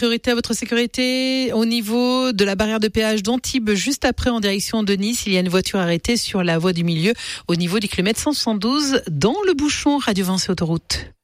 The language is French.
priorité à votre sécurité au niveau de la barrière de péage d'Antibes, juste après en direction de Nice. Il y a une voiture arrêtée sur la voie du milieu au niveau du kilomètre 172 dans le bouchon. Radio Vinci Autoroute.